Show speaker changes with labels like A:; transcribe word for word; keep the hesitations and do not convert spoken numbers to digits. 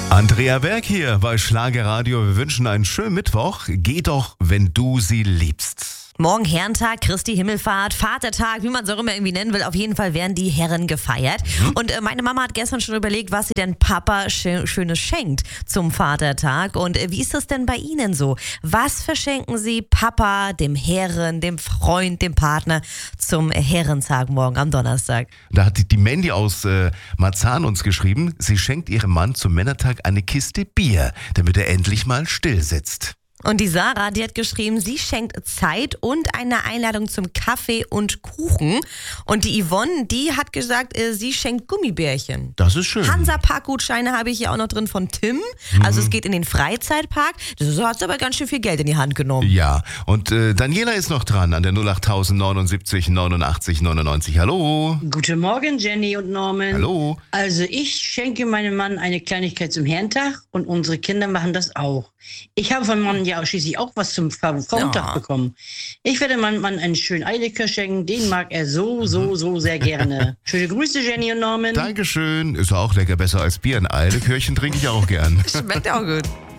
A: Andrea Berg hier bei Schlagerradio. Wir wünschen einen schönen Mittwoch. Geh doch, wenn du sie liebst.
B: Morgen Herrentag, Christi Himmelfahrt, Vatertag, wie man es auch immer irgendwie nennen will. Auf jeden Fall werden die Herren gefeiert. Mhm. Und äh, meine Mama hat gestern schon überlegt, was sie denn Papa sch- Schönes schenkt zum Vatertag. Und äh, wie ist das denn bei Ihnen so? Was verschenken Sie Papa, dem Herren, dem Freund, dem Partner zum Herrentag morgen am Donnerstag?
A: Da hat die, die Mandy aus äh, Marzahn uns geschrieben, sie schenkt ihrem Mann zum Männertag eine Kiste Bier, damit er endlich mal still sitzt.
B: Und die Sarah, die hat geschrieben, sie schenkt Zeit und eine Einladung zum Kaffee und Kuchen. Und die Yvonne, die hat gesagt, äh, sie schenkt Gummibärchen.
A: Das ist schön.
B: Hansa-Park-Gutscheine habe ich hier auch noch drin von Tim. Mhm. Also es geht in den Freizeitpark. So hat sie aber ganz schön viel Geld in die Hand genommen.
A: Ja, und äh, Daniela ist noch dran an der null acht neunundsiebzig neunundachtzig neunundneunzig. Hallo.
C: Guten Morgen, Jenny und Norman.
A: Hallo.
C: Also ich schenke meinem Mann eine Kleinigkeit zum Herrentag und unsere Kinder machen das auch. Ich habe von meinem ja schließlich auch was zum Frauentag ja. bekommen. Ich werde meinem Mann einen schönen Eidekör schenken. Den mag er so, so, so sehr gerne. Schöne Grüße, Jenny und Norman.
A: Dankeschön. Ist auch lecker, besser als Bier. Ein Eidekörchen trinke ich auch gern.
B: Schmeckt auch gut.